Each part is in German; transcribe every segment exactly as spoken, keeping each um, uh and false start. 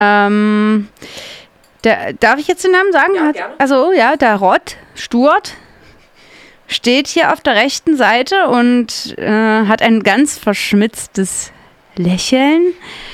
Ähm, der, darf ich jetzt den Namen sagen? Ja, Hat, gerne. also ja, der Rod Stewart steht hier auf der rechten Seite und äh, hat ein ganz verschmitztes Lächeln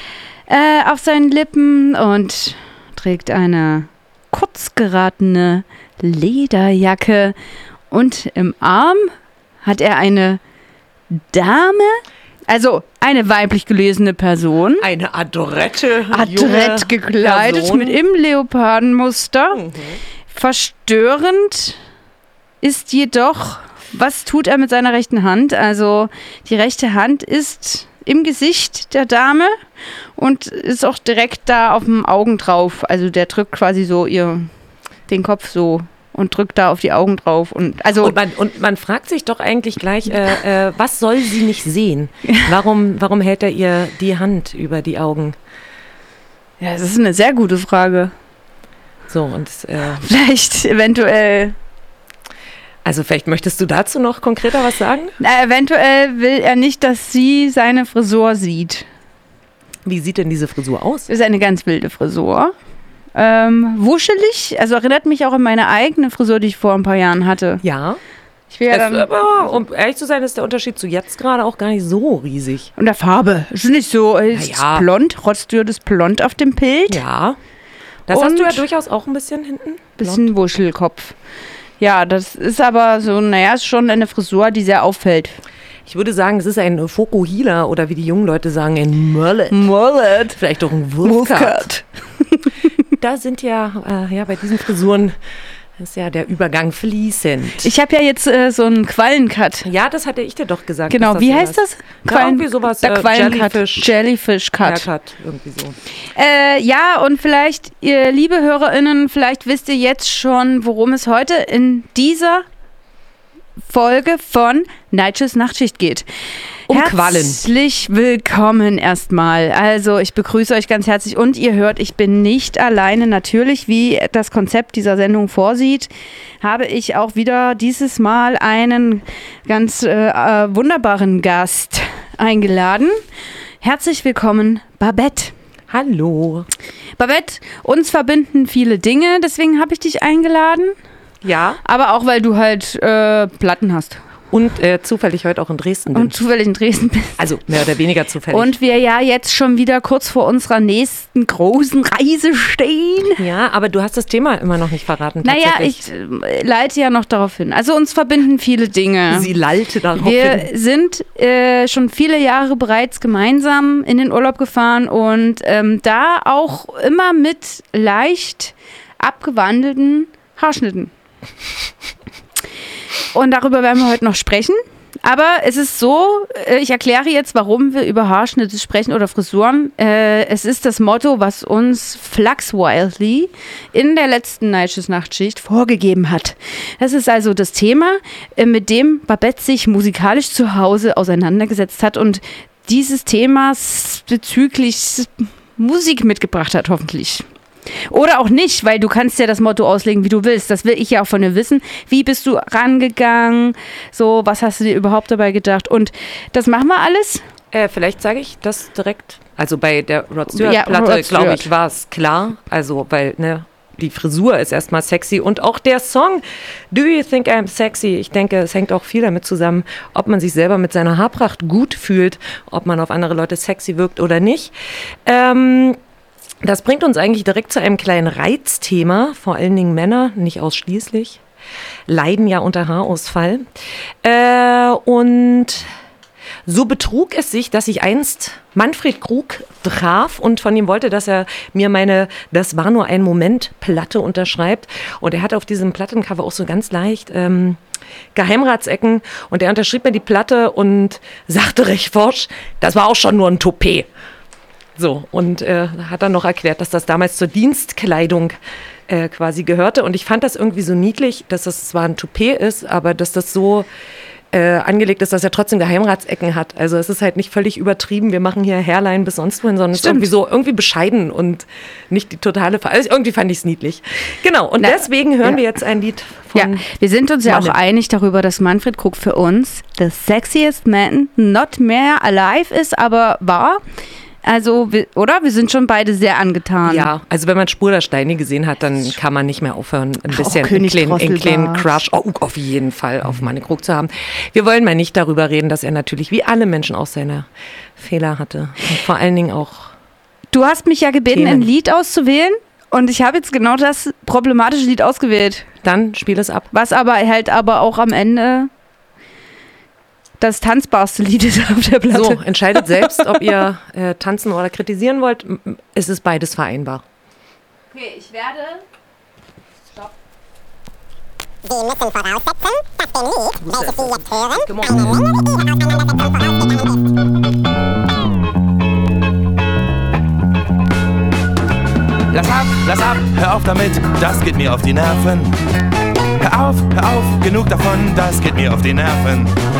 äh, auf seinen Lippen und trägt eine kurz geratene Lederjacke und im Arm hat er eine Dame, also eine weiblich gelesene Person. Eine adrette, Adrett gekleidet Person. mit im Leopardenmuster. Mhm. Verstörend ist jedoch, was tut er mit seiner rechten Hand? Also die rechte Hand ist im Gesicht der Dame und ist auch direkt da auf dem Augen drauf. Also der drückt quasi so ihr den Kopf so und drückt da auf die Augen drauf. Und, also und, man, und man fragt sich doch eigentlich gleich, äh, äh, was soll sie nicht sehen? Warum, warum hält er ihr die Hand über die Augen? ja, das ist eine sehr gute Frage. So, und äh, Vielleicht eventuell, also vielleicht möchtest du dazu noch konkreter was sagen? na, eventuell will er nicht, dass sie seine Frisur sieht. Wie sieht denn diese Frisur aus? Das ist eine ganz wilde Frisur. Ähm, wuschelig, also erinnert mich auch an meine eigene Frisur, die ich vor ein paar Jahren hatte. Ja. Ich will ja Es, dann, aber, um ehrlich zu sein, ist der Unterschied zu jetzt gerade auch gar nicht so riesig. und der Farbe. Es ist nicht so, es ist Na ja. blond, Rod ist blond auf dem Bild. Ja. Das Und- hast du ja durchaus auch ein bisschen hinten. Bisschen Wuschelkopf. Ja, das ist aber so, naja, ist schon eine Frisur, die sehr auffällt. Ich würde sagen, es ist ein Fokuhila oder wie die jungen Leute sagen, ein Mullet. Mullet. Vielleicht auch ein Wolfcut. Da sind ja, äh, ja, bei diesen Frisuren ist ja der Übergang fließend. Ich habe ja jetzt äh, so einen Quallencut. ja, das hatte ich dir doch gesagt. Genau, dass wie so heißt das? Ja, irgendwie sowas, Der äh, Quallencut. Jellyfish. Jellyfish Cut. Haircut, irgendwie so. Äh, ja, und vielleicht, ihr liebe HörerInnen, vielleicht wisst ihr jetzt schon, worum es heute in dieser Folge von Nigels Nachtschicht geht. Um Quallen. Herzlich willkommen erstmal. Also ich begrüße euch ganz herzlich und ihr hört, ich bin nicht alleine. Natürlich, wie das Konzept dieser Sendung vorsieht, habe ich auch wieder dieses Mal einen ganz äh, äh, wunderbaren Gast eingeladen. Herzlich willkommen, Babette. Hallo. Babette, uns verbinden viele Dinge, deswegen habe ich dich eingeladen. Ja. Aber auch, weil du halt äh, Platten hast Und äh, zufällig heute auch in Dresden bin. und zufällig in Dresden bist. Also mehr oder weniger zufällig. Und wir ja jetzt schon wieder kurz vor unserer nächsten großen Reise stehen. ja, aber du hast das Thema immer noch nicht verraten. Naja, tatsächlich. ich äh, leite ja noch darauf hin. Also uns verbinden viele Dinge. Sie lallte darauf Wir hin. sind äh, schon viele Jahre bereits gemeinsam in den Urlaub gefahren und ähm, da auch immer mit leicht abgewandelten Haarschnitten. Und darüber werden wir heute noch sprechen. Aber es ist so, äh, ich erkläre jetzt, warum wir über Haarschnitte sprechen oder Frisuren. Äh, es ist das Motto, was uns Flux Wildly in der letzten Nigels Nachtschicht vorgegeben hat. Das ist also das Thema, äh, mit dem Babette sich musikalisch zu Hause auseinandergesetzt hat und dieses Thema s- bezüglich Musik mitgebracht hat, hoffentlich. Oder auch nicht, weil du kannst ja das Motto auslegen, wie du willst. Das will ich ja auch von dir wissen. Wie bist du rangegangen? So, was hast du dir überhaupt dabei gedacht? Und das machen wir alles. Äh, vielleicht sage ich das direkt. Also bei der Rod Ja, Stewart-Platte, Rod glaube Stewart. ich, war es klar. Also, weil, ne, die Frisur ist erstmal sexy und auch der Song Do You Think I'm Sexy? Ich denke, es hängt auch viel damit zusammen, ob man sich selber mit seiner Haarpracht gut fühlt, ob man auf andere Leute sexy wirkt oder nicht. Ähm, das bringt uns eigentlich direkt zu einem kleinen Reizthema. Vor allen Dingen Männer, nicht ausschließlich, leiden ja unter Haarausfall. Äh, und so betrug es sich, dass ich einst Manfred Krug traf und von ihm wollte, dass er mir meine Das war nur ein Moment Platte unterschreibt. Und er hat auf diesem Plattencover auch so ganz leicht ähm, Geheimratsecken. Und er unterschrieb mir die Platte und sagte recht forsch, das war auch schon nur ein Toupet. So, und äh, hat dann noch erklärt, dass das damals zur Dienstkleidung äh, quasi gehörte. Und ich fand das irgendwie so niedlich, dass das zwar ein Toupet ist, aber dass das so äh, angelegt ist, dass er trotzdem Geheimratsecken hat. Also es ist halt nicht völlig übertrieben, wir machen hier Hairline bis sonst wohin, sondern es ist Stimmt. irgendwie so irgendwie bescheiden und nicht die totale Ver- also irgendwie fand ich es niedlich. Genau, und Na, deswegen hören ja. wir jetzt ein Lied von... Ja, wir sind uns ja auch Manne. einig darüber, dass Manfred Krug für uns the sexiest man not mehr alive ist, aber war. Also, wir, oder? Wir sind schon beide sehr angetan. Ja, also wenn man Spur der Steine gesehen hat, dann kann man nicht mehr aufhören, ein bisschen Auch einen König kleinen, einen kleinen Drosselbart. Crush oh, auf jeden Fall auf meine Krug zu haben. Wir wollen mal nicht darüber reden, dass er natürlich wie alle Menschen auch seine Fehler hatte. Und vor allen Dingen auch Du hast mich ja gebeten, Themen. ein Lied auszuwählen und ich habe jetzt genau das problematische Lied ausgewählt. Dann spiel es ab. Was aber halt aber auch am Ende das tanzbarste Lied ist auf der Platte. So, entscheidet selbst, ob ihr äh, tanzen oder kritisieren wollt. M- Es ist beides vereinbar. Okay, ich werde... Stopp. Sie müssen voraussetzen, dass dem Lied, welches Sie jetzt hören, Come on. eine längere Auseinandersetzung vorausgegangen ist. Lass ab, lass ab, hör auf damit, das geht mir auf die Nerven. Hör auf, hör auf, genug davon, das geht mir auf die Nerven.